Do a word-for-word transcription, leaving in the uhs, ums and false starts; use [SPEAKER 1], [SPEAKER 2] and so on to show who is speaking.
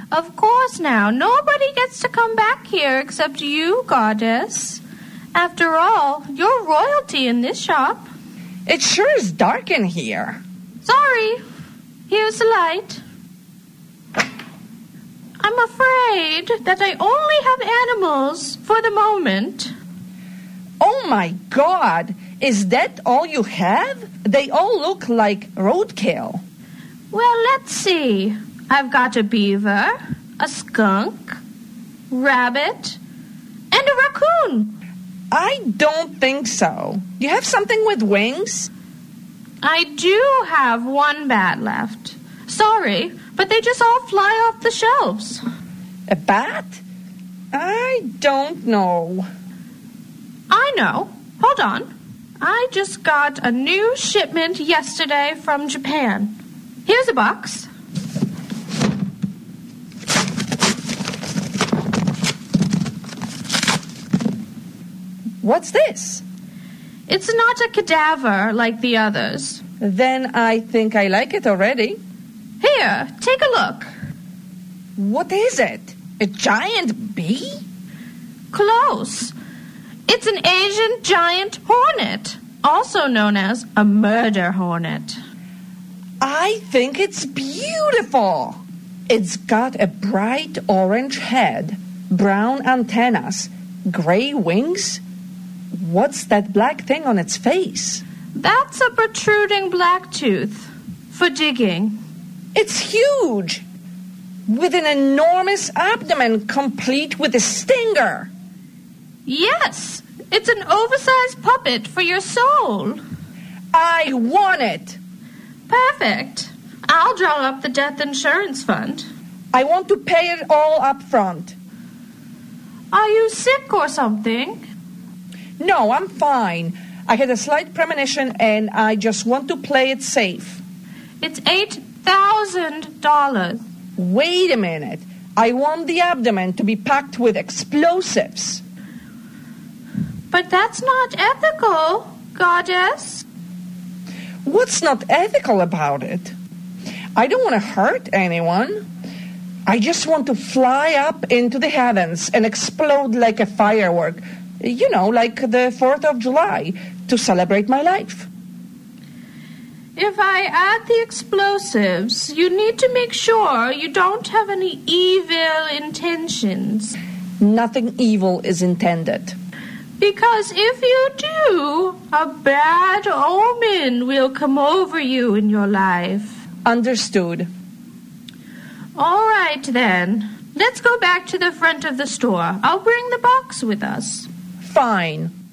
[SPEAKER 1] Of course now, nobody gets to come back here except you, Goddess. After all, you're royalty in this shop.
[SPEAKER 2] It sure is dark in here.
[SPEAKER 1] Sorry. Here's the light. I'm afraid that I only have animals for the moment.
[SPEAKER 2] Oh, my God. Is that all you have? They all look like roadkill.
[SPEAKER 1] Well, let's see. I've got a beaver, a skunk, rabbit, and a raccoon.
[SPEAKER 2] I don't think so. You have something with wings?
[SPEAKER 1] I do have one bat left. Sorry, but they just all fly off the shelves.
[SPEAKER 2] A bat? I don't know.
[SPEAKER 1] I know. Hold on. I just got a new shipment yesterday from Japan. Here's a box.
[SPEAKER 2] What's this?
[SPEAKER 1] It's not a cadaver like the others.
[SPEAKER 2] Then I think I like it already.
[SPEAKER 1] Here, take a look.
[SPEAKER 2] What is it? A giant bee?
[SPEAKER 1] Close. It's an Asian giant hornet, also known as a murder hornet.
[SPEAKER 2] I think it's beautiful. It's got a bright orange head, brown antennas, gray wings. What's that black thing on its face?
[SPEAKER 1] That's a protruding black tooth for digging.
[SPEAKER 2] It's huge, with an enormous abdomen complete with a stinger.
[SPEAKER 1] Yes, it's an oversized puppet for your soul.
[SPEAKER 2] I want it.
[SPEAKER 1] Perfect. I'll draw up the death insurance fund.
[SPEAKER 2] I want to pay it all up front.
[SPEAKER 1] Are you sick or something?
[SPEAKER 2] No, I'm fine. I had a slight premonition and I just want to play it safe.
[SPEAKER 1] It's eight thousand dollars.
[SPEAKER 2] Wait a minute. I want the abdomen to be packed with explosives.
[SPEAKER 1] But that's not ethical, Goddess.
[SPEAKER 2] What's not ethical about it? I don't want to hurt anyone. I just want to fly up into the heavens and explode like a firework. You know, like the fourth of July, to celebrate my life.
[SPEAKER 1] If I add the explosives, you need to make sure you don't have any evil intentions.
[SPEAKER 2] Nothing evil is intended.
[SPEAKER 1] Because if you do, a bad omen will come over you in your life.
[SPEAKER 2] Understood.
[SPEAKER 1] All right, then. Let's go back to the front of the store. I'll bring the box with us.
[SPEAKER 2] Fine.